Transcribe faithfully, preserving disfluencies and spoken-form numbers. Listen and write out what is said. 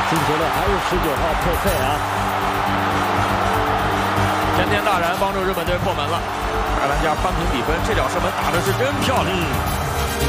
进球的还是十九号佩佩啊！ 天天大然帮助日本队破门了，二兰加扳平比分，这脚射门打的是真漂亮。 嗯